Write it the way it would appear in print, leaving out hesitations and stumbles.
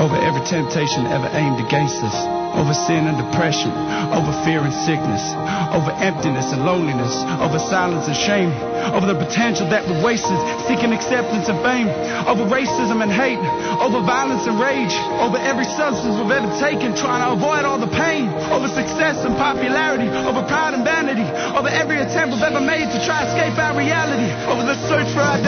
over every temptation ever aimed against us, over sin and depression, over fear and sickness, over emptiness and loneliness, over silence and shame, over the potential that we're wasted, seeking acceptance and fame, over racism and hate, over violence and rage, over every substance we've ever taken, trying to avoid all the pain, over success and popularity, over pride and vanity, over every attempt we've ever made to try to escape our reality, over the search for our